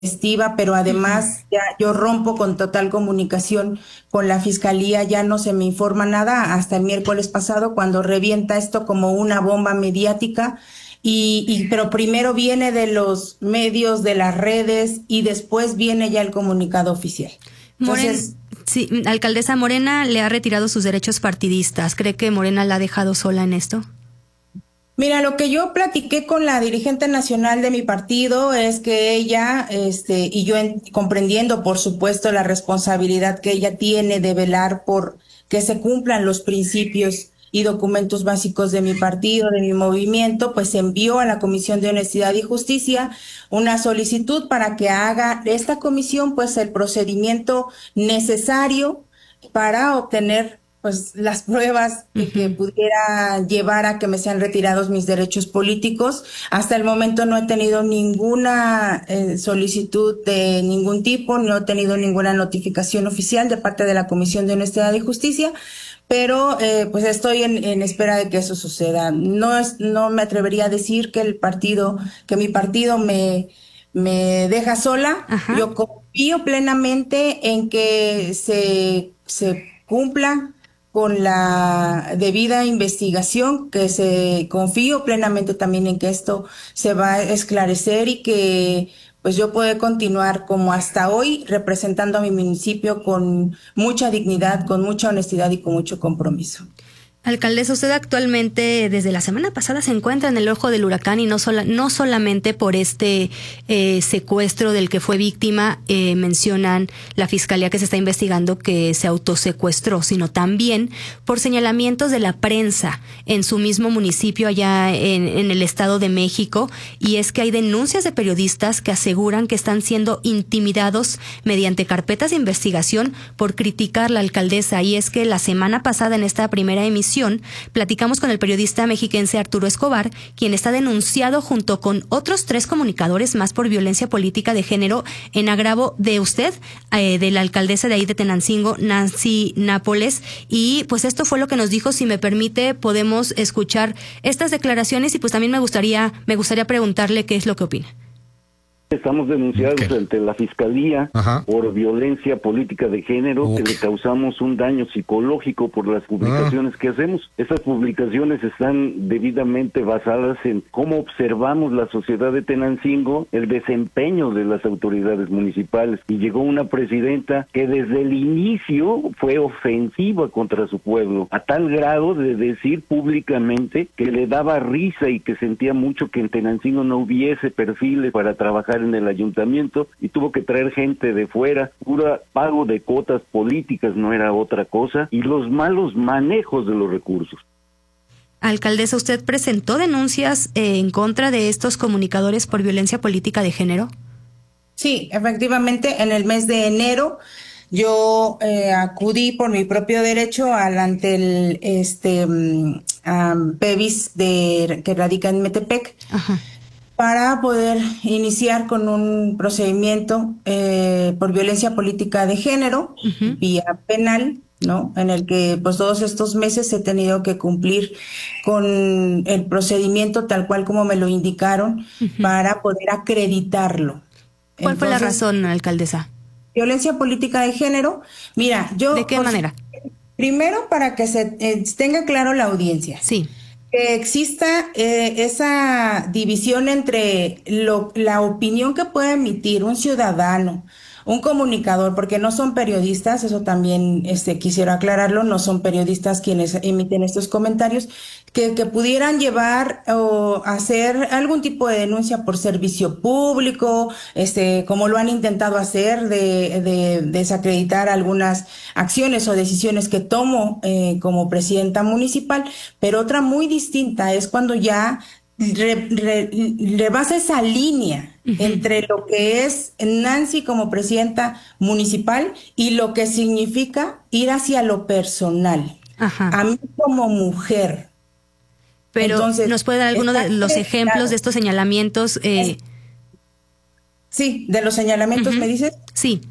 intempestiva, pero Ujú. además ya yo rompo con total comunicación con la fiscalía, ya no se me informa nada hasta el miércoles pasado cuando revienta esto como una bomba mediática pero primero viene de los medios, de las redes y después viene ya el comunicado oficial. Entonces, Sí, alcaldesa Morena le ha retirado sus derechos partidistas. ¿Cree que Morena la ha dejado sola en esto? mira, lo que yo platiqué con la dirigente nacional de mi partido es que ella, y yo comprendiendo, por supuesto, la responsabilidad que ella tiene de velar por que se cumplan los principios y documentos básicos de mi partido, de mi movimiento, pues envió a la Comisión de Honestidad y Justicia una solicitud para que haga esta comisión, pues, el procedimiento necesario para obtener pues las pruebas que Ujú. pudiera llevar a que me sean retirados mis derechos políticos. Hasta el momento no he tenido ninguna solicitud de ningún tipo, no he tenido ninguna notificación oficial de parte de la Comisión de Honestidad y Justicia, pero pues estoy en espera de que eso suceda. No me atrevería a decir que mi partido me deja sola. Ajá. Yo confío plenamente en que se cumpla con la debida investigación, que se confío plenamente también en que esto se va a esclarecer y que pues yo puedo continuar como hasta hoy representando a mi municipio con mucha dignidad, con mucha honestidad y con mucho compromiso. Alcaldesa, usted actualmente desde la semana pasada se encuentra en el ojo del huracán y no solamente por este secuestro del que fue víctima, mencionan la fiscalía que se está investigando que se autosecuestró, sino también por señalamientos de la prensa en su mismo municipio allá en el Estado de México, y es que hay denuncias de periodistas que aseguran que están siendo intimidados mediante carpetas de investigación por criticar la alcaldesa, y es que la semana pasada en esta primera emisión platicamos con el periodista mexiquense Arturo Escobar, quien está denunciado junto con otros 3 comunicadores más por violencia política de género en agravo de usted, de la alcaldesa de ahí de Tenancingo, Nancy Nápoles. Y pues esto fue lo que nos dijo. Si me permite, podemos escuchar estas declaraciones y pues también me gustaría preguntarle qué es lo que opina. Estamos denunciados Ok. ante la Fiscalía Ajá. por violencia política de género, Ok. que le causamos un daño psicológico por las publicaciones que hacemos. Esas publicaciones están debidamente basadas en cómo observamos la sociedad de Tenancingo, el desempeño de las autoridades municipales. Y llegó una presidenta que desde el inicio fue ofensiva contra su pueblo, a tal grado de decir públicamente que le daba risa y que sentía mucho que en Tenancingo no hubiese perfiles para trabajar en el ayuntamiento, y tuvo que traer gente de fuera. Pura pago de cuotas políticas, no era otra cosa, y los malos manejos de los recursos. Alcaldesa, ¿usted presentó denuncias en contra de estos comunicadores por violencia política de género? Sí, efectivamente, en el mes de enero yo acudí por mi propio derecho ante el PEVIS que radica en Metepec Ajá. para poder iniciar con un procedimiento por violencia política de género Ujú. vía penal, ¿no? En el que pues todos estos meses he tenido que cumplir con el procedimiento tal cual como me lo indicaron Ujú. para poder acreditarlo. ¿Cuál fue la Entonces, razón, alcaldesa? violencia política de género, mira, ¿De yo, qué manera? primero para que se tenga claro la audiencia, Sí. que exista esa división entre la opinión que puede emitir un ciudadano, un comunicador, porque no son periodistas, eso también quisiera aclararlo, no son periodistas quienes emiten estos comentarios, que pudieran llevar o hacer algún tipo de denuncia por servicio público, como lo han intentado hacer, de desacreditar algunas acciones o decisiones que tomo como presidenta municipal, pero otra muy distinta es cuando ya rebasa esa línea Ujú. entre lo que es Nancy como presidenta municipal y lo que significa ir hacia lo personal. Ajá. A mí como mujer. Pero, Entonces, ¿nos puede dar alguno está de los ejemplos de acreditado. estos señalamientos? Sí, de los señalamientos me Ujú. dices. Sí.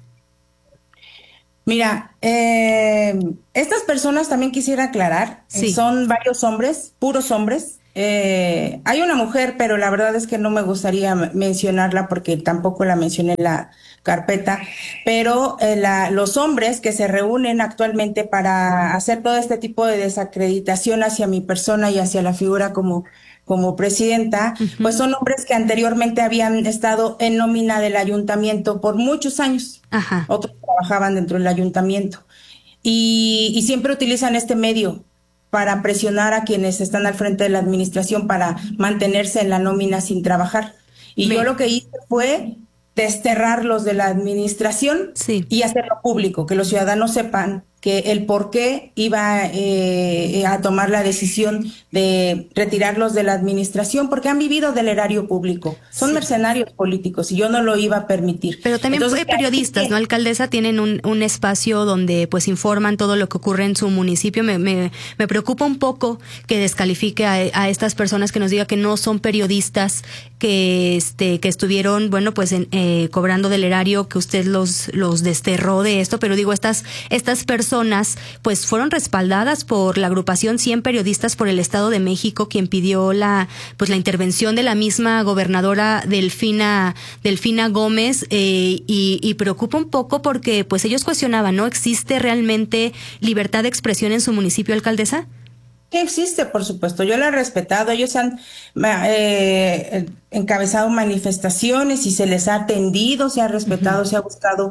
Mira, estas personas también quisiera aclarar, Sí. son varios hombres, puros hombres, Hay una mujer, pero la verdad es que no me gustaría mencionarla porque tampoco la mencioné en la carpeta, pero los hombres que se reúnen actualmente para hacer todo este tipo de desacreditación hacia mi persona y hacia la figura como presidenta, pues Ujú. son hombres que anteriormente habían estado en nómina del ayuntamiento por muchos años. Ajá. Otros trabajaban dentro del ayuntamiento y siempre utilizan este medio para presionar a quienes están al frente de la administración para mantenerse en la nómina sin trabajar. Y yo Me, lo que hice fue desterrarlos de la administración sí. y hacerlo público, que los ciudadanos sepan que el por qué iba a tomar la decisión de retirarlos de la administración, porque han vivido del erario público. Son Sí. mercenarios políticos y yo no lo iba a permitir. Pero también Entonces, periodistas, ¿no, alcaldesa? Tienen un espacio donde pues informan todo lo que ocurre en su municipio. Me preocupa un poco que descalifique a estas personas, que nos diga que no son periodistas, que estuvieron, bueno, pues cobrando del erario, que usted los desterró de esto. Pero digo, estas personas pues fueron respaldadas por la agrupación 100 periodistas por el Estado de México, quien pidió la intervención de la misma gobernadora Delfina Gómez, y preocupa un poco porque pues ellos cuestionaban, ¿no? ¿Existe realmente libertad de expresión en su municipio, alcaldesa? que existe, por supuesto, yo la he respetado, ellos han encabezado manifestaciones y se les ha atendido, se ha Ujú. respetado, se ha buscado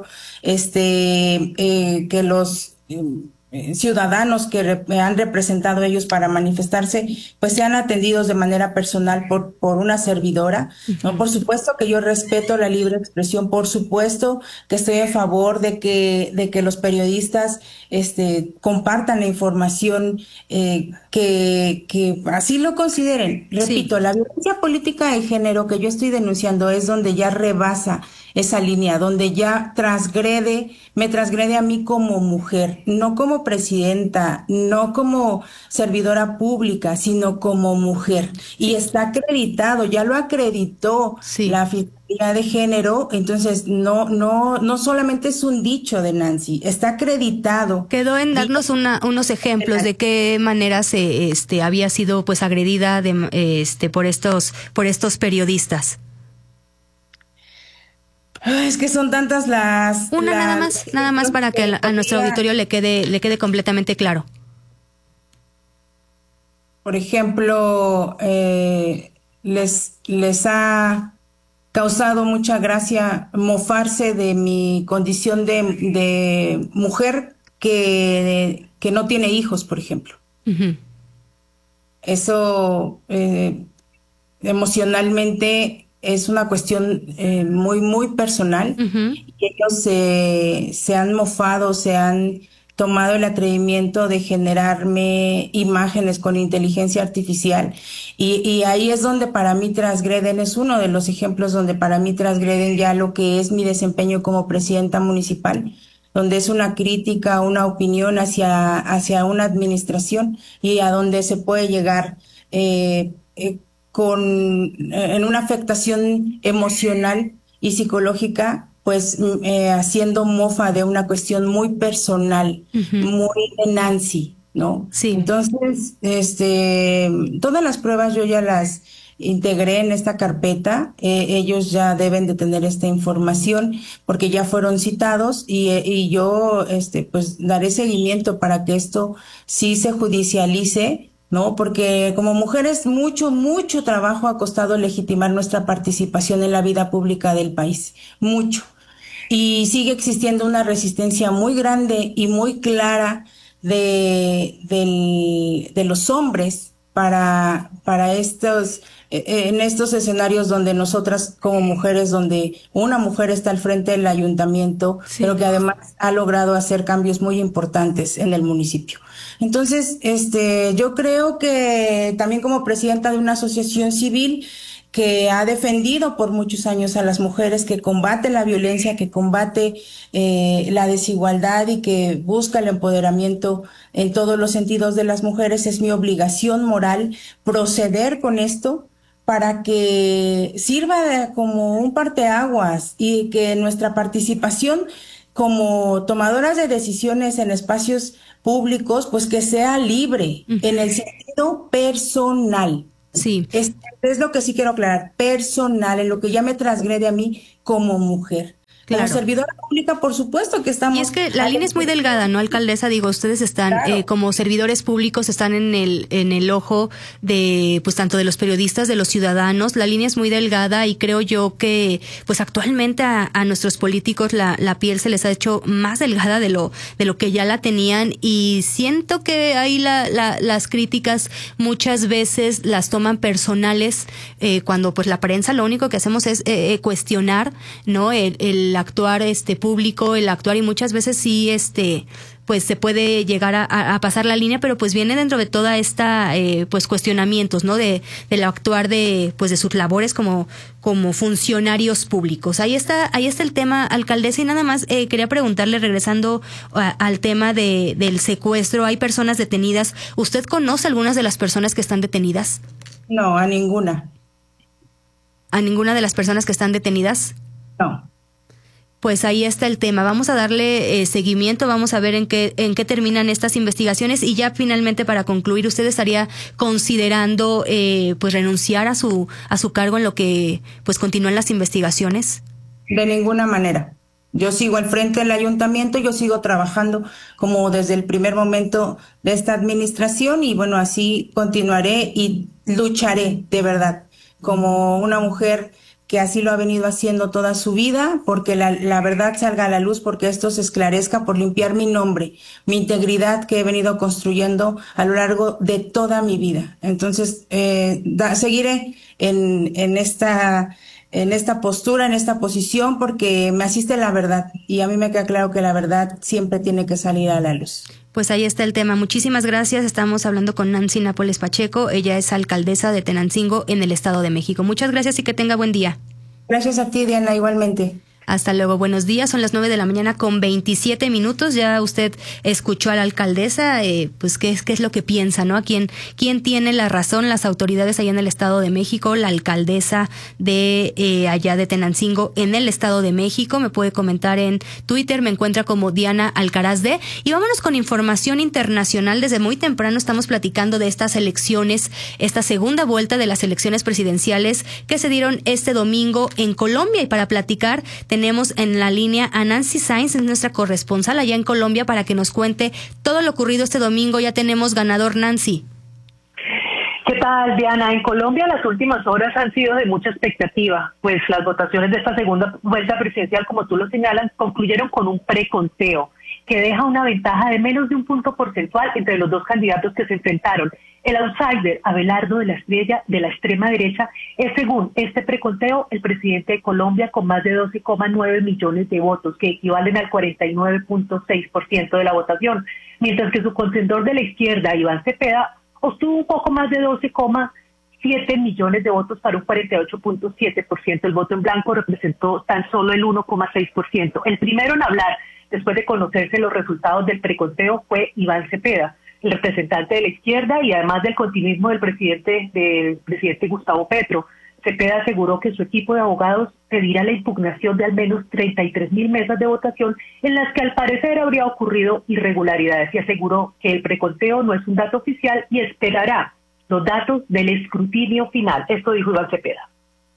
que los ciudadanos que han representado ellos para manifestarse, pues sean atendidos de manera personal por una servidora, ¿no? Ujú. Por supuesto que yo respeto la libre expresión, por supuesto que estoy a favor de que los periodistas compartan la información que así lo consideren. Sí. Repito, la violencia política de género que yo estoy denunciando es donde ya rebasa esa línea, donde ya me transgrede a mí como mujer, no como presidenta, no como servidora pública, sino como mujer. Y Sí. está acreditado, ya lo acreditó Sí. la Fiscalía de Género, entonces no solamente es un dicho de Nancy, está acreditado. Quedó en darnos unos ejemplos de qué manera se había sido pues agredida por estos periodistas. Es que son tantas Una nada más para que a nuestro auditorio le quede completamente claro. por ejemplo, les ha causado mucha gracia mofarse de mi condición de mujer que no tiene hijos, por ejemplo. Ujú. Eso emocionalmente es una cuestión muy, muy personal. Ujú. Y ellos se han mofado, se han tomado el atrevimiento de generarme imágenes con inteligencia artificial. Y ahí es donde para mí transgreden, es uno de los ejemplos donde para mí transgreden ya lo que es mi desempeño como presidenta municipal, donde es una crítica, una opinión hacia una administración y a donde se puede llegar en una afectación emocional y psicológica, pues haciendo mofa de una cuestión muy personal, Ujú. muy de Nancy, ¿no? Sí. Entonces, todas las pruebas yo ya las integré en esta carpeta. Ellos ya deben de tener esta información porque ya fueron citados y yo, pues daré seguimiento para que esto sí se judicialice, ¿no? Porque como mujeres mucho, mucho trabajo ha costado legitimar nuestra participación en la vida pública del país, mucho. Y sigue existiendo una resistencia muy grande y muy clara de los hombres para en estos escenarios donde nosotras como mujeres, donde una mujer está al frente del ayuntamiento, pero Sí. que además ha logrado hacer cambios muy importantes en el municipio. Entonces, yo creo que también como presidenta de una asociación civil que ha defendido por muchos años a las mujeres, que combate la violencia, que combate la desigualdad y que busca el empoderamiento en todos los sentidos de las mujeres, es mi obligación moral proceder con esto para que sirva como un parteaguas y que nuestra participación como tomadoras de decisiones en espacios públicos, pues que sea libre en Ujú. el sentido personal. Sí. Es lo que sí quiero aclarar, personal, en lo que ya me transgrede a mí como mujer. Como Claro. servidora pública, por supuesto que Y es estamos... que la línea es muy delgada, ¿no, alcaldesa? Digo, ustedes están, Claro. como servidores públicos, están en el ojo de, pues, tanto de los periodistas, de los ciudadanos. La línea es muy delgada y creo yo que, pues, actualmente a nuestros políticos la piel se les ha hecho más delgada de lo que ya la tenían, y siento que ahí las críticas muchas veces las toman personales, cuando, pues, la prensa lo único que hacemos es cuestionar, ¿no? El actuar público, el actuar, y muchas veces sí pues se puede llegar a pasar la línea, pero pues viene dentro de toda esta pues cuestionamientos, ¿no? Del actuar de sus labores como funcionarios públicos. Ahí está el tema, alcaldesa, y nada más quería preguntarle, regresando al tema del secuestro. Hay personas detenidas. ¿Usted conoce algunas de las personas que están detenidas? No, a ninguna. ¿A ninguna de las personas que están detenidas? No. Pues ahí está el tema. Vamos a darle seguimiento, vamos a ver en qué terminan estas investigaciones, y ya finalmente, para concluir, ¿usted estaría considerando pues renunciar a su cargo en lo que pues continúan las investigaciones? De ninguna manera. Yo sigo al frente del ayuntamiento, yo sigo trabajando como desde el primer momento de esta administración, y bueno, así continuaré y lucharé de verdad como una mujer que así lo ha venido haciendo toda su vida, porque la verdad salga a la luz, porque esto se esclarezca, por limpiar mi nombre, mi integridad que he venido construyendo a lo largo de toda mi vida. Entonces, seguiré en esta postura, en esta posición, porque me asiste la verdad, y a mí me queda claro que la verdad siempre tiene que salir a la luz. Pues ahí está el tema. Muchísimas gracias. Estamos hablando con Nancy Nápoles Pacheco. Ella es alcaldesa de Tenancingo, en el Estado de México. Muchas gracias y que tenga buen día. Gracias a ti, Diana, igualmente. Hasta luego, buenos días. Son las 9:27 a.m. Ya usted escuchó a la alcaldesa, pues qué es lo que piensa, ¿no? ¿Quién tiene la razón? Las autoridades allá en el Estado de México, la alcaldesa de allá de Tenancingo, en el Estado de México. Me puede comentar en Twitter, me encuentra como Diana Alcaraz D. Y vámonos con información internacional. Desde muy temprano estamos platicando de estas elecciones, esta segunda vuelta de las elecciones presidenciales que se dieron este domingo en Colombia. Y para platicar, tenemos en la línea a Nancy Sáenz, es nuestra corresponsal allá en Colombia, para que nos cuente todo lo ocurrido este domingo. Ya tenemos ganador, Nancy. ¿Qué tal, Diana? En Colombia las últimas horas han sido de mucha expectativa, pues las votaciones de esta segunda vuelta presidencial, como tú lo señalas, concluyeron con un preconteo que deja una ventaja de menos de un punto porcentual entre los dos candidatos que se enfrentaron. El outsider, Abelardo de la Estrella, de la extrema derecha, es, según este preconteo, el presidente de Colombia, con más de 12,9 millones de votos, que equivalen al 49,6% de la votación, mientras que su contendor de la izquierda, Iván Cepeda, obtuvo un poco más de 12,7 millones de votos para un 48,7%. El voto en blanco representó tan solo el 1,6%. El primero en hablar, después de conocerse los resultados del preconteo, fue Iván Cepeda, el representante de la izquierda y además del continuismo del presidente Gustavo Petro. Cepeda aseguró que su equipo de abogados pedirá la impugnación de al menos 33,000 mesas de votación en las que al parecer habría ocurrido irregularidades, y aseguró que el preconteo no es un dato oficial y esperará los datos del escrutinio final. Esto dijo Iván Cepeda.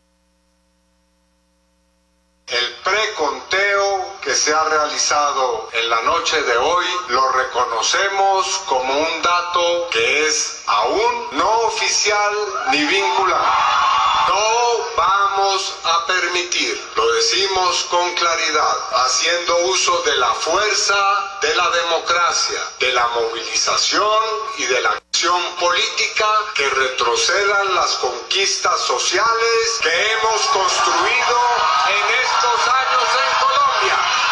El preconteo que se ha realizado en la noche de hoy lo reconocemos como un dato que es aún no oficial ni vinculante. No vamos a permitir, lo decimos con claridad, haciendo uso de la fuerza de la democracia, de la movilización y de la acción política, que retrocedan las conquistas sociales que hemos construido en estos años en Colombia.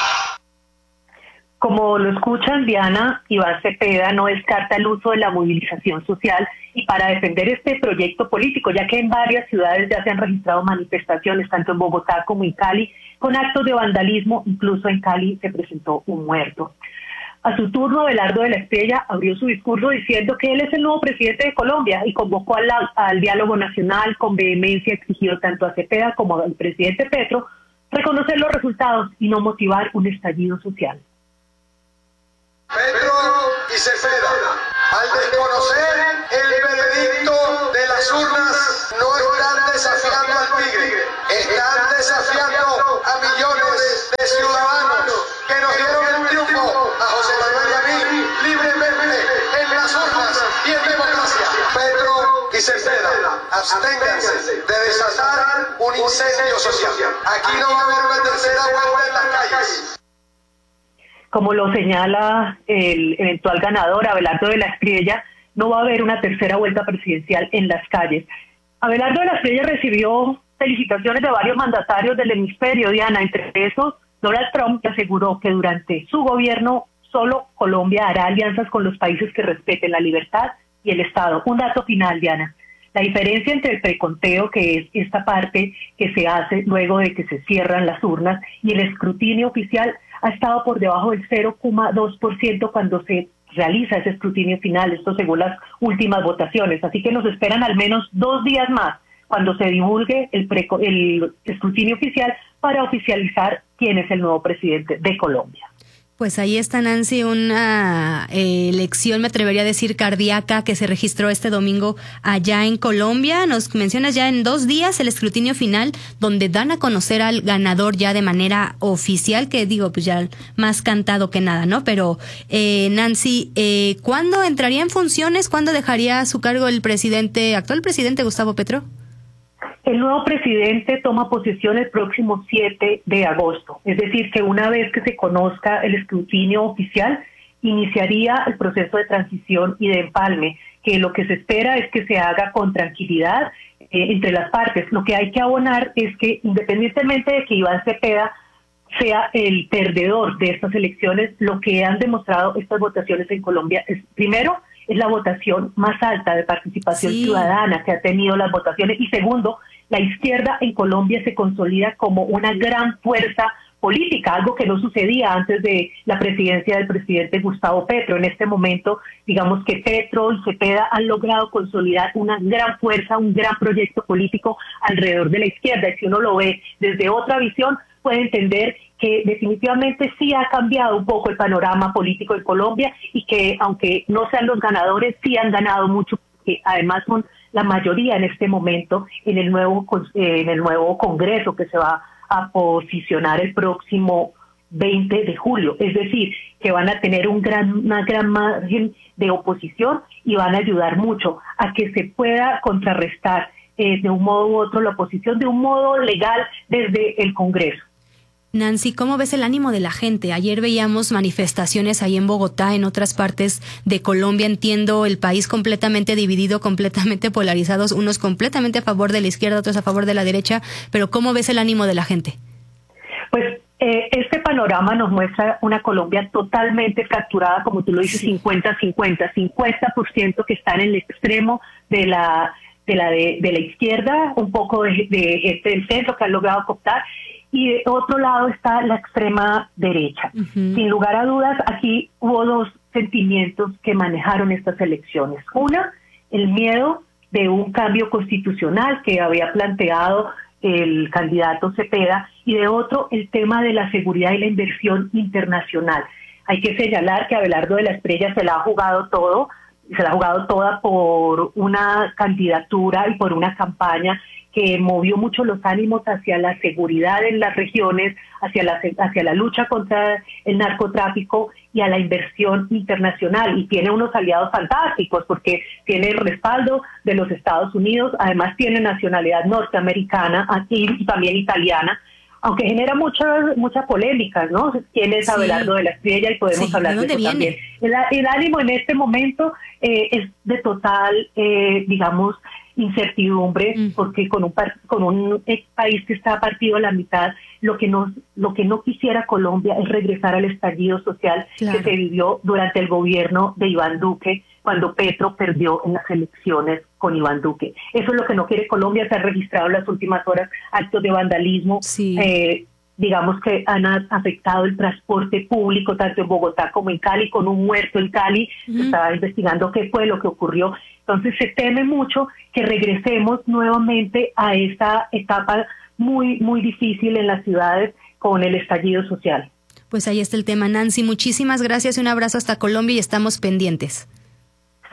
Como lo escuchan, Diana, Iván Cepeda no descarta el uso de la movilización social y para defender este proyecto político, ya que en varias ciudades ya se han registrado manifestaciones, tanto en Bogotá como en Cali, con actos de vandalismo. Incluso en Cali se presentó un muerto. A su turno, Abelardo de la Estrella abrió su discurso diciendo que él es el nuevo presidente de Colombia y convocó al diálogo nacional. Con vehemencia exigió tanto a Cepeda como al presidente Petro reconocer los resultados y no motivar un estallido social. Petro y Cepeda, al desconocer el veredicto de las urnas, desafiando al tigre, están desafiando a millones de ciudadanos que nos dieron el triunfo a José Manuel y a mí libremente en las urnas y en democracia. Petro y Cepeda, absténganse de desatar un incendio social. Aquí no va a haber una tercera vuelta en las calles. Como lo señala el eventual ganador, Abelardo de la Espriella, no va a haber una tercera vuelta presidencial en las calles. Abelardo de la Espriella recibió felicitaciones de varios mandatarios del hemisferio, Diana. Entre esos, Donald Trump aseguró que durante su gobierno solo Colombia hará alianzas con los países que respeten la libertad y el Estado. Un dato final, Diana. La diferencia entre el preconteo, que es esta parte que se hace luego de que se cierran las urnas, y el escrutinio oficial ha estado por debajo del 0,2% cuando se realiza ese escrutinio final, esto según las últimas votaciones. Así que nos esperan al menos 2 días más cuando se divulgue el escrutinio oficial para oficializar quién es el nuevo presidente de Colombia. Pues ahí está, Nancy, una elección, me atrevería a decir, cardíaca, que se registró este domingo allá en Colombia. Nos mencionas ya en 2 días el escrutinio final, donde dan a conocer al ganador ya de manera oficial, que digo, pues ya más cantado que nada, ¿no? Pero, Nancy, ¿cuándo entraría en funciones? ¿Cuándo dejaría su cargo el actual presidente Gustavo Petro? El nuevo presidente toma posesión el próximo 7 de agosto, es decir, que una vez que se conozca el escrutinio oficial, iniciaría el proceso de transición y de empalme, que lo que se espera es que se haga con tranquilidad entre las partes. Lo que hay que abonar es que, independientemente de que Iván Cepeda sea el perdedor de estas elecciones, lo que han demostrado estas votaciones en Colombia es, primero, es la votación más alta de participación ciudadana que ha tenido las votaciones, y segundo, la izquierda en Colombia se consolida como una gran fuerza política, algo que no sucedía antes de la presidencia del presidente Gustavo Petro. En este momento, digamos que Petro y Cepeda han logrado consolidar una gran fuerza, un gran proyecto político alrededor de la izquierda, y si uno lo ve desde otra visión, puede entender que definitivamente sí ha cambiado un poco el panorama político de Colombia, y que aunque no sean los ganadores, sí han ganado mucho, porque además son la mayoría en este momento en el nuevo Congreso que se va a posicionar el próximo 20 de julio. Es decir, que van a tener una gran margen de oposición y van a ayudar mucho a que se pueda contrarrestar de un modo u otro la oposición, de un modo legal desde el Congreso. Nancy, ¿cómo ves el ánimo de la gente? Ayer veíamos manifestaciones ahí en Bogotá, en otras partes de Colombia. Entiendo el país completamente dividido, completamente polarizados, unos completamente a favor de la izquierda, otros a favor de la derecha, pero ¿cómo ves el ánimo de la gente? Pues este panorama nos muestra una Colombia totalmente fracturada, como tú lo dices, 50-50, 50% que están en el extremo de la izquierda, un poco de del centro que han logrado cooptar, y de otro lado está la extrema derecha. Sin lugar a dudas, aquí hubo 2 sentimientos que manejaron estas elecciones. Una, el miedo de un cambio constitucional que había planteado el candidato Cepeda, y de otro, el tema de la seguridad y la inversión internacional. Hay que señalar que Abelardo de la Espriella se la ha jugado toda por una candidatura y por una campaña que movió mucho los ánimos hacia la seguridad en las regiones, hacia la lucha contra el narcotráfico y a la inversión internacional. Y tiene unos aliados fantásticos porque tiene el respaldo de los Estados Unidos, además tiene nacionalidad norteamericana y también italiana, aunque genera mucha polémica, ¿no? ¿Quién es Abelardo de la Espriella? Y podemos hablar de eso también. El ánimo en este momento es de total, digamos, incertidumbre, porque con un país que está partido a la mitad, lo que no quisiera Colombia es regresar al estallido social que se vivió durante el gobierno de Iván Duque, cuando Petro perdió en las elecciones con Iván Duque. Eso es lo que no quiere Colombia. Se han registrado en las últimas horas actos de vandalismo, digamos que han afectado el transporte público tanto en Bogotá como en Cali, con un muerto en Cali. Se estaba investigando qué fue lo que ocurrió. Entonces se teme mucho que regresemos nuevamente a esta etapa muy, muy difícil en las ciudades con el estallido social. Pues ahí está el tema, Nancy. Muchísimas gracias, un abrazo hasta Colombia y estamos pendientes.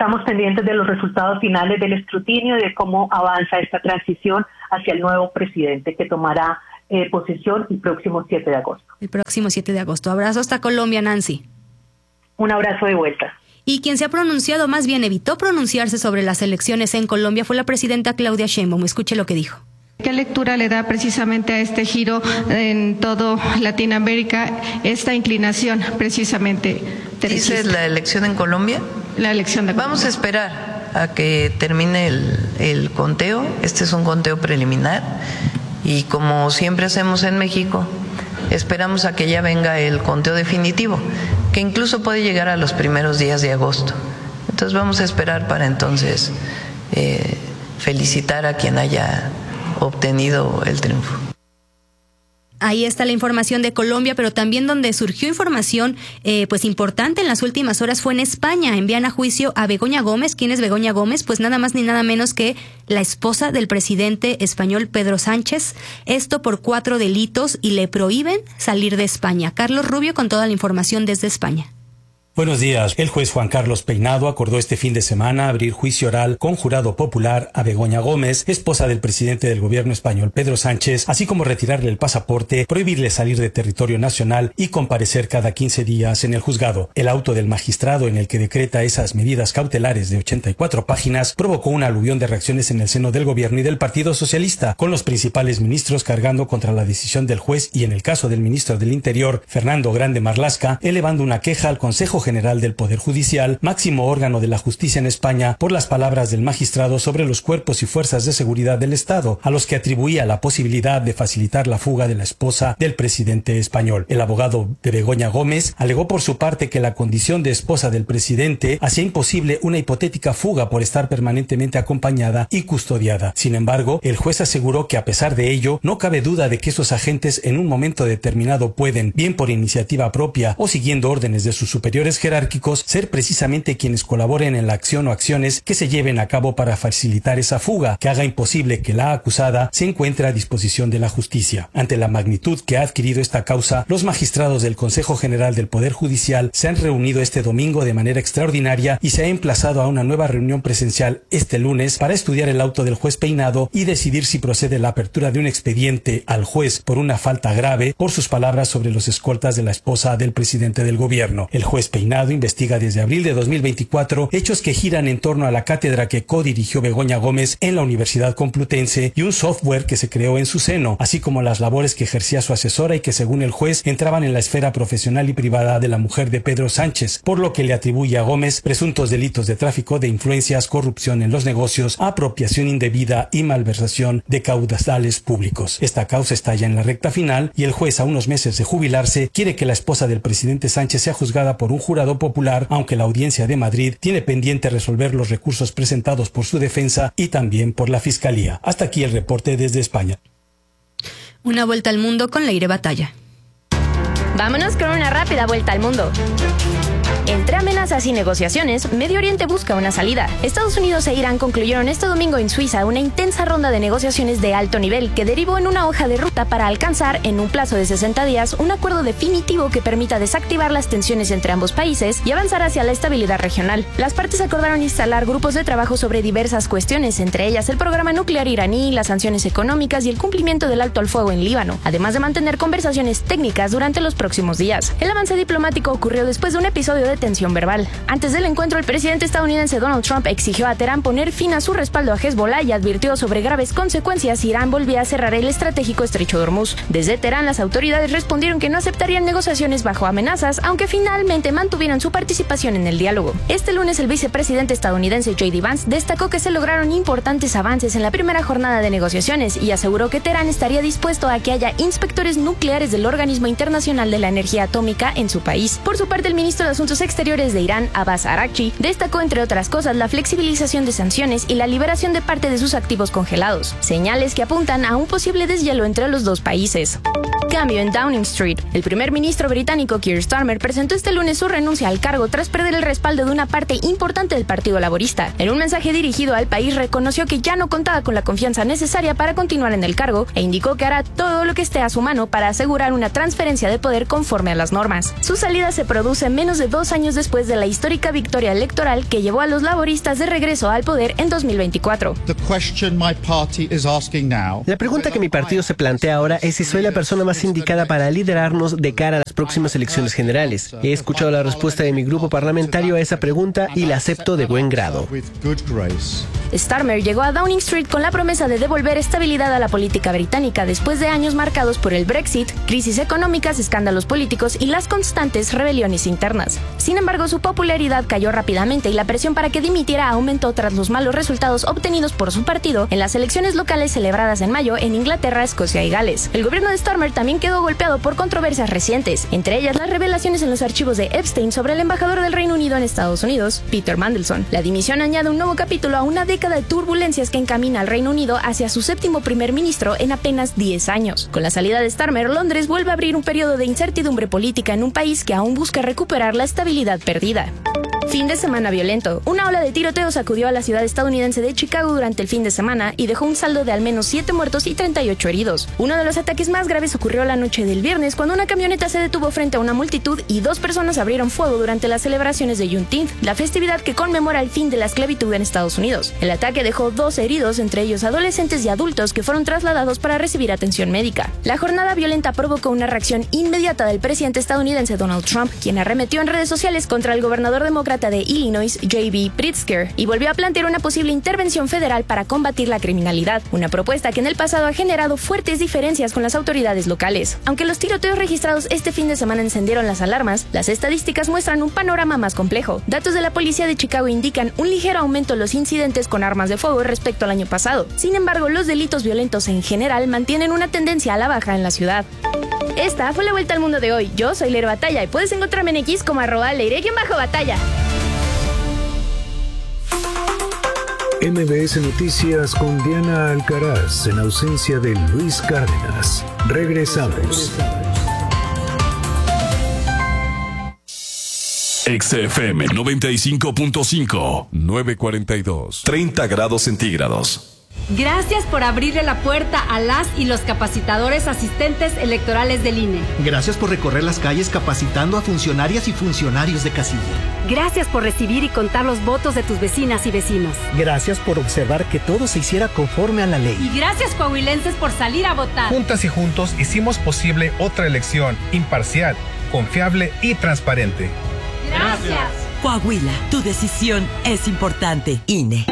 Estamos pendientes de los resultados finales del escrutinio y de cómo avanza esta transición hacia el nuevo presidente que tomará posesión el próximo 7 de agosto. El próximo 7 de agosto. Abrazo hasta Colombia, Nancy. Un abrazo de vuelta. Y quien se ha pronunciado, más bien evitó pronunciarse sobre las elecciones en Colombia, fue la presidenta Claudia Sheinbaum. Escuche lo que dijo. ¿Qué lectura le da precisamente a este giro en todo Latinoamérica, esta inclinación precisamente derechista? ¿Dices la elección en Colombia? La elección de Colombia. Vamos a esperar a que termine el conteo. Este es un conteo preliminar y como siempre hacemos en México, esperamos a que ya venga el conteo definitivo, que incluso puede llegar a los primeros días de agosto. Entonces vamos a esperar para entonces felicitar a quien haya obtenido el triunfo. Ahí está la información de Colombia, pero también donde surgió información pues importante en las últimas horas fue en España. Envían a juicio a Begoña Gómez. ¿Quién es Begoña Gómez? Pues nada más ni nada menos que la esposa del presidente español Pedro Sánchez. Esto por 4 delitos y le prohíben salir de España. Carlos Rubio con toda la información desde España. Buenos días. El juez Juan Carlos Peinado acordó este fin de semana abrir juicio oral con jurado popular a Begoña Gómez, esposa del presidente del gobierno español Pedro Sánchez, así como retirarle el pasaporte, prohibirle salir de territorio nacional y comparecer cada 15 días en el juzgado. El auto del magistrado en el que decreta esas medidas cautelares de 84 páginas provocó una aluvión de reacciones en el seno del gobierno y del Partido Socialista, con los principales ministros cargando contra la decisión del juez y, en el caso del ministro del Interior, Fernando Grande Marlaska, elevando una queja al Consejo General del Poder Judicial, máximo órgano de la justicia en España, por las palabras del magistrado sobre los cuerpos y fuerzas de seguridad del Estado, a los que atribuía la posibilidad de facilitar la fuga de la esposa del presidente español. El abogado de Begoña Gómez alegó por su parte que la condición de esposa del presidente hacía imposible una hipotética fuga por estar permanentemente acompañada y custodiada. Sin embargo, el juez aseguró que a pesar de ello, no cabe duda de que esos agentes en un momento determinado pueden, bien por iniciativa propia o siguiendo órdenes de sus superiores jerárquicos, ser precisamente quienes colaboren en la acción o acciones que se lleven a cabo para facilitar esa fuga, que haga imposible que la acusada se encuentre a disposición de la justicia. Ante la magnitud que ha adquirido esta causa, los magistrados del Consejo General del Poder Judicial se han reunido este domingo de manera extraordinaria y se ha emplazado a una nueva reunión presencial este lunes para estudiar el auto del juez Peinado y decidir si procede la apertura de un expediente al juez por una falta grave por sus palabras sobre los escoltas de la esposa del presidente del gobierno. El juez Peinado investiga desde abril de 2024 hechos que giran en torno a la cátedra que codirigió Begoña Gómez en la Universidad Complutense y un software que se creó en su seno, así como las labores que ejercía su asesora y que, según el juez, entraban en la esfera profesional y privada de la mujer de Pedro Sánchez, por lo que le atribuye a Gómez presuntos delitos de tráfico de influencias, corrupción en los negocios, apropiación indebida y malversación de caudales públicos. Esta causa está ya en la recta final y el juez, a unos meses de jubilarse, quiere que la esposa del presidente Sánchez sea juzgada por un jurado popular, aunque la Audiencia de Madrid tiene pendiente resolver los recursos presentados por su defensa y también por la Fiscalía. Hasta aquí el reporte desde España. Una vuelta al mundo con Leire Batalla. Vámonos con una rápida vuelta al mundo. Entre amenazas y negociaciones, Medio Oriente busca una salida. Estados Unidos e Irán concluyeron este domingo en Suiza una intensa ronda de negociaciones de alto nivel que derivó en una hoja de ruta para alcanzar, en un plazo de 60 días, un acuerdo definitivo que permita desactivar las tensiones entre ambos países y avanzar hacia la estabilidad regional. Las partes acordaron instalar grupos de trabajo sobre diversas cuestiones, entre ellas el programa nuclear iraní, las sanciones económicas y el cumplimiento del alto al fuego en Líbano, además de mantener conversaciones técnicas durante los próximos días. El avance diplomático ocurrió después de un episodio de tensión verbal. Antes del encuentro, el presidente estadounidense Donald Trump exigió a Teherán poner fin a su respaldo a Hezbollah y advirtió sobre graves consecuencias si Irán volvía a cerrar el estratégico estrecho de Hormuz. Desde Teherán, las autoridades respondieron que no aceptarían negociaciones bajo amenazas, aunque finalmente mantuvieran su participación en el diálogo. Este lunes, el vicepresidente estadounidense J.D. Vance destacó que se lograron importantes avances en la primera jornada de negociaciones y aseguró que Teherán estaría dispuesto a que haya inspectores nucleares del Organismo Internacional de la Energía Atómica en su país. Por su parte, el ministro de Asuntos Exteriores de Irán, Abbas Araghchi, destacó entre otras cosas la flexibilización de sanciones y la liberación de parte de sus activos congelados, señales que apuntan a un posible deshielo entre los dos países. Cambio en Downing Street. El primer ministro británico Keir Starmer presentó este lunes su renuncia al cargo tras perder el respaldo de una parte importante del Partido Laborista. En un mensaje dirigido al país reconoció que ya no contaba con la confianza necesaria para continuar en el cargo e indicó que hará todo lo que esté a su mano para asegurar una transferencia de poder conforme a las normas. Su salida se produce menos de 2 años después de la histórica victoria electoral que llevó a los laboristas de regreso al poder en 2024. La pregunta que mi partido se plantea ahora es si soy la persona más indicada para liderarnos de cara a las próximas elecciones generales. He escuchado la respuesta de mi grupo parlamentario a esa pregunta y la acepto de buen grado. Starmer llegó a Downing Street con la promesa de devolver estabilidad a la política británica después de años marcados por el Brexit, crisis económicas, escándalos políticos y las constantes rebeliones internas. Sin embargo, su popularidad cayó rápidamente y la presión para que dimitiera aumentó tras los malos resultados obtenidos por su partido en las elecciones locales celebradas en mayo en Inglaterra, Escocia y Gales. El gobierno de Starmer también quedó golpeado por controversias recientes, entre ellas las revelaciones en los archivos de Epstein sobre el embajador del Reino Unido en Estados Unidos, Peter Mandelson. La dimisión añade un nuevo capítulo a una década de turbulencias que encamina al Reino Unido hacia su 7º primer ministro en apenas 10 años. Con la salida de Starmer, Londres vuelve a abrir un periodo de incertidumbre política en un país que aún busca recuperar la estabilidad perdida. Fin de semana violento. Una ola de tiroteos sacudió a la ciudad estadounidense de Chicago durante el fin de semana y dejó un saldo de al menos 7 muertos y 38 heridos. Uno de los ataques más graves ocurrió la noche del viernes cuando una camioneta se detuvo frente a una multitud y 2 personas abrieron fuego durante las celebraciones de Juneteenth, la festividad que conmemora el fin de la esclavitud en Estados Unidos. El ataque dejó 2 heridos, entre ellos adolescentes y adultos que fueron trasladados para recibir atención médica. La jornada violenta provocó una reacción inmediata del presidente estadounidense Donald Trump, quien arremetió en redes sociales contra el gobernador demócrata de Illinois, J.B. Pritzker, y volvió a plantear una posible intervención federal para combatir la criminalidad, una propuesta que en el pasado ha generado fuertes diferencias con las autoridades locales. Aunque los tiroteos registrados este fin de semana encendieron las alarmas, las estadísticas muestran un panorama más complejo. Datos de la policía de Chicago indican un ligero aumento en los incidentes con armas de fuego respecto al año pasado. Sin embargo, los delitos violentos en general mantienen una tendencia a la baja en la ciudad. Esta fue la vuelta al mundo de hoy. Yo soy Leire Batalla y puedes encontrarme en X como @Leire_Batalla. MBS Noticias con Diana Alcaraz en ausencia de Luis Cárdenas. Regresamos. XFM 95.5, 942. 30 grados centígrados. Gracias por abrirle la puerta a las y los capacitadores asistentes electorales del INE. Gracias por recorrer las calles capacitando a funcionarias y funcionarios de casilla. Gracias por recibir y contar los votos de tus vecinas y vecinos. Gracias por observar que todo se hiciera conforme a la ley. Y gracias, coahuilenses, por salir a votar. Juntas y juntos hicimos posible otra elección imparcial, confiable y transparente. Gracias. Coahuila, tu decisión es importante. INE.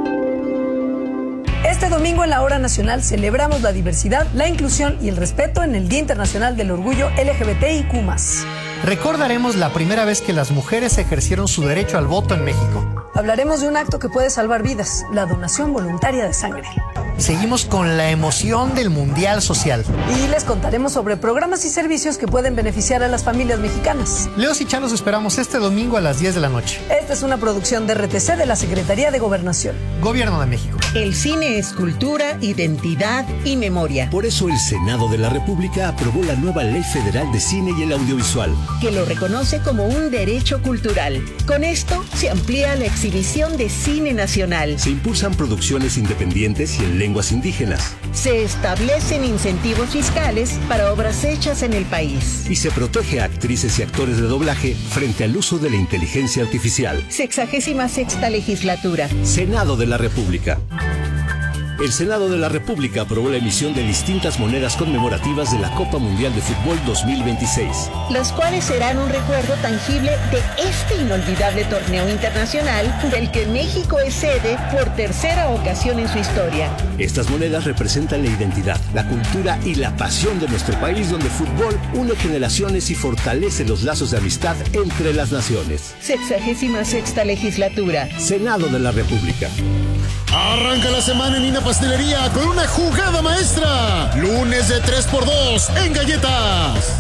Este domingo en la Hora Nacional celebramos la diversidad, la inclusión y el respeto en el Día Internacional del Orgullo LGBTIQ+. Recordaremos la primera vez que las mujeres ejercieron su derecho al voto en México. Hablaremos de un acto que puede salvar vidas, la donación voluntaria de sangre. Seguimos con la emoción del Mundial Social. Y les contaremos sobre programas y servicios que pueden beneficiar a las familias mexicanas. Leos y Chan los esperamos este domingo a las 10 de la noche. Esta es una producción de RTC de la Secretaría de Gobernación. Gobierno de México. El cine es cultura, identidad y memoria. Por eso el Senado de la República aprobó la nueva Ley Federal de Cine y el Audiovisual, que lo reconoce como un derecho cultural. Con esto se amplía la exhibición de cine nacional. Se impulsan producciones independientes y en lenguas indígenas. Se establecen incentivos fiscales para obras hechas en el país. Y se protege a actrices y actores de doblaje frente al uso de la inteligencia artificial. 66ª legislatura. Senado de la República. El Senado de la República aprobó la emisión de distintas monedas conmemorativas de la Copa Mundial de Fútbol 2026. Las cuales serán un recuerdo tangible de este inolvidable torneo internacional del que México es sede por tercera ocasión en su historia. Estas monedas representan la identidad, la cultura y la pasión de nuestro país, donde el fútbol une generaciones y fortalece los lazos de amistad entre las naciones. 66ª legislatura. Senado de la República. Arranca la semana en Ina Pastelería con una jugada maestra. Lunes de 3x2 en galletas. Ven hoy por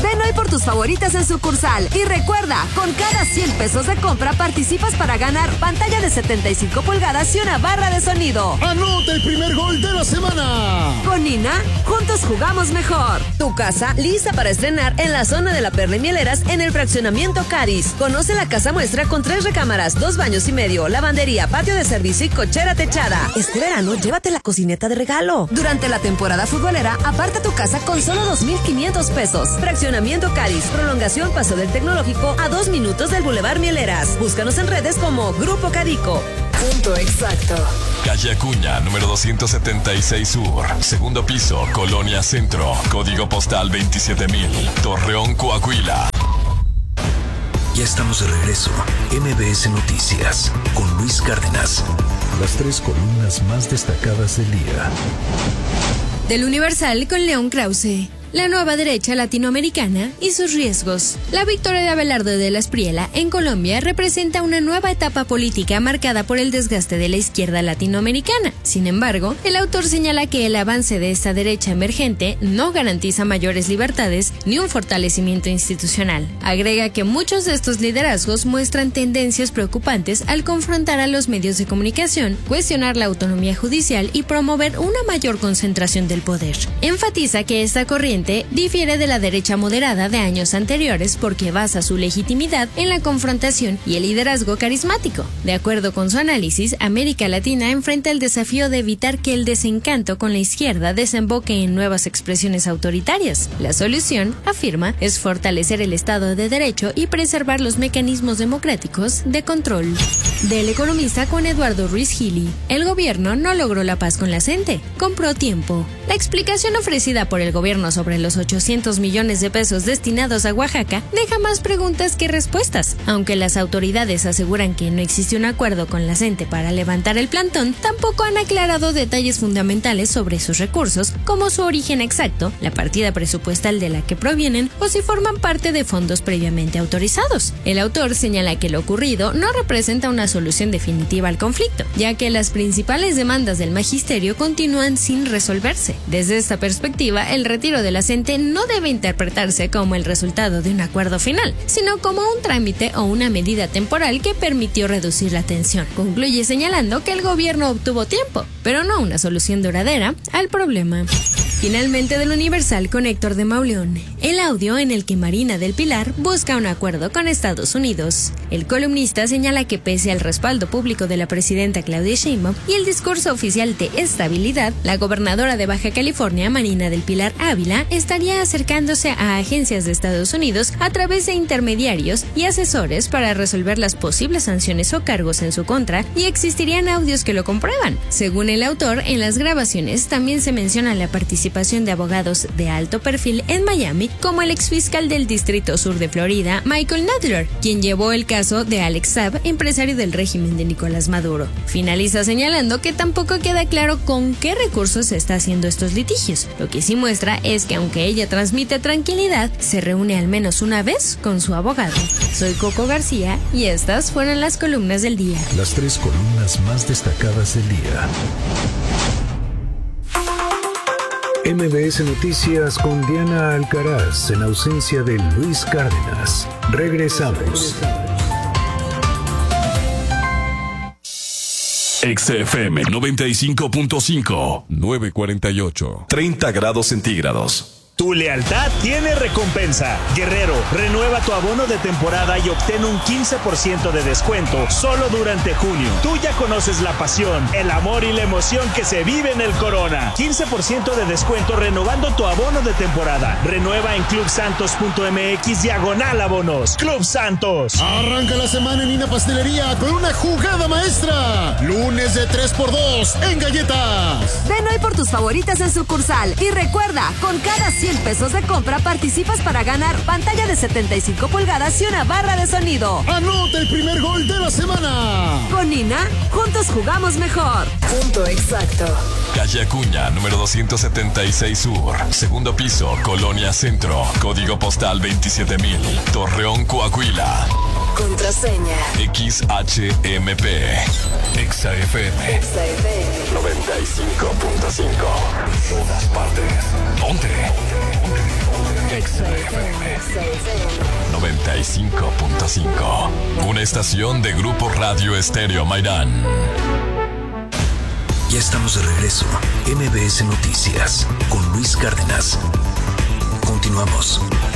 tus favoritas en sucursal. Y recuerda, con cada 100 pesos de compra participas para ganar pantalla de 75 pulgadas y una barra de sonido. ¡Anota el primer gol de la semana! Con Nina, juntos jugamos mejor. Tu casa lista para estrenar en la zona de la Perla y Mieleras en el fraccionamiento Caris. Conoce la casa muestra con 3 recámaras, 2 baños y medio, lavandería, patio de servicio y cochera techada. Este verano, llévate la cocineta de regalo. Durante la temporada futbolera, aparta tu casa con solo 2,500 pesos. Fraccionamiento Caris, prolongación Paso del Tecnológico a 2 minutos del Boulevard Mieleras. Búscanos en redes como Grupo Cadico. Punto exacto. Calle Acuña, número 276 Sur. Segundo piso, Colonia Centro. Código postal 27000. Torreón, Coahuila. Ya estamos de regreso. MBS Noticias con Luis Cárdenas. Las 3 columnas más destacadas del día. Del Universal con León Krause. La nueva derecha latinoamericana y sus riesgos. La victoria de Abelardo de la Espriella en Colombia representa una nueva etapa política marcada por el desgaste de la izquierda latinoamericana. Sin embargo, el autor señala que el avance de esta derecha emergente no garantiza mayores libertades ni un fortalecimiento institucional. Agrega que muchos de estos liderazgos muestran tendencias preocupantes al confrontar a los medios de comunicación, cuestionar la autonomía judicial y promover una mayor concentración del poder. Enfatiza que esta corriente difiere de la derecha moderada de años anteriores porque basa su legitimidad en la confrontación y el liderazgo carismático. De acuerdo con su análisis, América Latina enfrenta el desafío de evitar que el desencanto con la izquierda desemboque en nuevas expresiones autoritarias. La solución, afirma, es fortalecer el Estado de Derecho y preservar los mecanismos democráticos de control. Del Economista con Eduardo Ruiz Gili. El gobierno no logró la paz con la CENTE, compró tiempo. La explicación ofrecida por el gobierno sobre los 800 millones de pesos destinados a Oaxaca deja más preguntas que respuestas. Aunque las autoridades aseguran que no existe un acuerdo con la CENTE para levantar el plantón, tampoco han aclarado detalles fundamentales sobre sus recursos, como su origen exacto, la partida presupuestal de la que provienen o si forman parte de fondos previamente autorizados. El autor señala que lo ocurrido no representa una solución definitiva al conflicto, ya que las principales demandas del magisterio continúan sin resolverse. Desde esta perspectiva, el retiro de la CENTE no debe interpretarse como el resultado de un acuerdo final, sino como un trámite o una medida temporal que permitió reducir la tensión. Concluye señalando que el gobierno obtuvo tiempo, pero no una solución duradera al problema. Finalmente, del Universal con Héctor de Mauleón. El audio en el que Marina del Pilar busca un acuerdo con Estados Unidos. El columnista señala que pese al respaldo público de la presidenta Claudia Sheinbaum y el discurso oficial de estabilidad, la gobernadora de Baja California, Marina del Pilar Ávila, estaría acercándose a agencias de Estados Unidos a través de intermediarios y asesores para resolver las posibles sanciones o cargos en su contra, y existirían audios que lo comprueban. Según el autor, en las grabaciones también se menciona la participación de abogados de alto perfil en Miami, como el exfiscal del Distrito Sur de Florida, Michael Nadler, quien llevó el caso de Alex Saab, empresario del régimen de Nicolás Maduro. Finaliza señalando que tampoco queda claro con qué recursos se está haciendo estos litigios. Lo que sí muestra es que aunque ella transmite tranquilidad, se reúne al menos una vez con su abogado. Soy Coco García y estas fueron las columnas del día. Las 3 columnas más destacadas del día. MBS Noticias con Diana Alcaraz en ausencia de Luis Cárdenas. Regresamos. XFM 95.5, 948. 30 grados centígrados. Tu lealtad tiene recompensa. Guerrero, renueva tu abono de temporada y obtén un 15% de descuento solo durante junio. Tú ya conoces la pasión, el amor y la emoción que se vive en el Corona. 15% de descuento renovando tu abono de temporada. Renueva en clubsantos.mx/abonos. Club Santos. Arranca la semana en Nina Pastelería con una jugada maestra. Lunes de 3x2 en galletas. Ven hoy por tus favoritas en sucursal. Y recuerda, con cada 100 pesos de compra participas para ganar pantalla de 75 pulgadas y una barra de sonido. ¡Anota el primer gol de la semana! Con Nina, juntos jugamos mejor. Punto exacto. Calle Acuña, número 276 Sur. Segundo piso, Colonia Centro. Código postal 27000. Torreón, Coahuila. Contraseña XHMP. XFM 95.5. En todas partes. Ponte. XFM. 95.5. Una estación de Grupo Radio Estéreo Mairán. Ya estamos de regreso. MBS Noticias con Luis Cárdenas. Continuamos.